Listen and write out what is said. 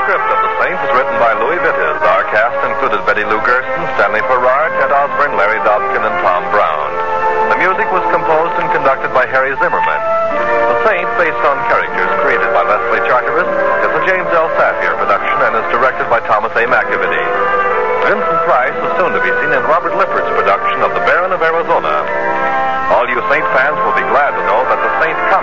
script of The Saint was written by Louis Vittes. Our cast included Betty Lou Gerson, Stanley Farrar, Ted Osborne, Larry Dobkin, and Tom Brown. The music was composed and conducted by Harry Zimmerman. The Saint, based on characters created by Leslie Charteris, is a James L. Safier production and is directed by Thomas A. McAvity. Vincent Price is soon to be seen in Robert Lippard's production of The Baron of Arizona. All you Saint fans will be glad to know that The Saint